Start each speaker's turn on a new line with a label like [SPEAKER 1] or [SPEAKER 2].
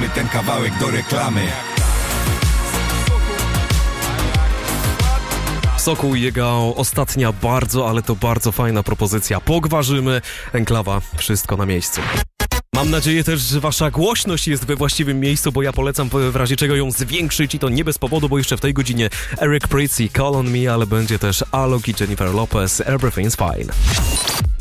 [SPEAKER 1] Damy ten kawałek do reklamy.
[SPEAKER 2] Sokół i jego ostatnia bardzo, ale to bardzo fajna propozycja. Pogwarzymy, Enklawa, wszystko na miejscu. Mam nadzieję też, że wasza głośność jest we właściwym miejscu, bo ja polecam w razie czego ją zwiększyć i to nie bez powodu, bo jeszcze w tej godzinie Eric Prydz, Call on Me, ale będzie też Alok i Jennifer Lopez, Everything's Fine.